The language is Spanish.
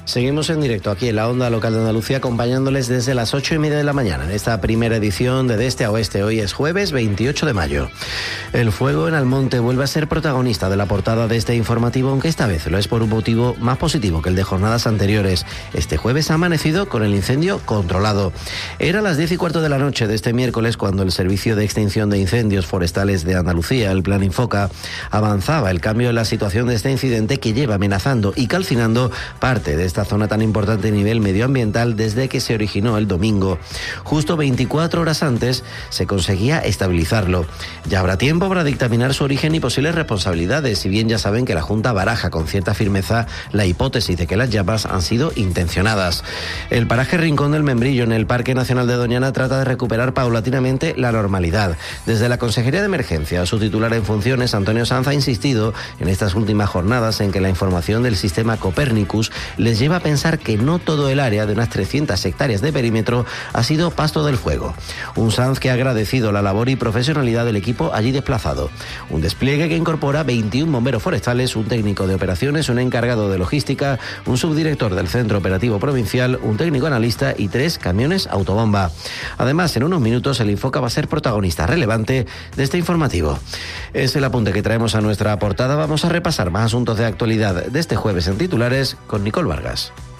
Seguimos en directo aquí en la Onda Local de Andalucía, acompañándoles desde las 8:30 de la mañana en esta primera edición de Este a Oeste. Hoy es jueves 28 de mayo. El fuego en Almonte vuelve a ser protagonista de la portada de este informativo, aunque esta vez lo es por un motivo más positivo que el de jornadas anteriores. Este jueves ha amanecido con el incendio controlado. Era las 10:15 de la noche de este miércoles cuando el Servicio de Extinción de Incendios Forestales de Andalucía, el Plan Infoca, avanzaba el cambio en la situación de este incidente que lleva amenazando y calcinando parte de esta zona tan importante a nivel medioambiental desde que se originó el domingo. Justo 24 horas antes se conseguía estabilizarlo. Ya habrá tiempo para dictaminar su origen y posibles responsabilidades, si bien ya saben que la Junta baraja con cierta firmeza la hipótesis de que las llamas han sido intencionadas. El paraje Rincón del Membrillo en el Parque Nacional de Doñana trata de recuperar paulatinamente la normalidad. Desde la Consejería de Emergencia, su titular en funciones, Antonio Sanz, ha insistido en estas últimas jornadas en que la información del sistema Copernicus les lleva a pensar que no todo el área de unas 300 hectáreas de perímetro ha sido pasto del fuego. Un Sanz que ha agradecido la labor y profesionalidad del equipo allí desplazado. Un despliegue que incorpora 21 bomberos forestales, un técnico de operaciones, un encargado de logística, un subdirector del Centro Operativo Provincial, un técnico analista y 3 camiones autobomba. Además, en unos minutos el Infoca va a ser protagonista relevante de este informativo. Es el apunte que traemos a nuestra portada. Vamos a repasar más asuntos de actualidad de este jueves en titulares con Nicole Vargas.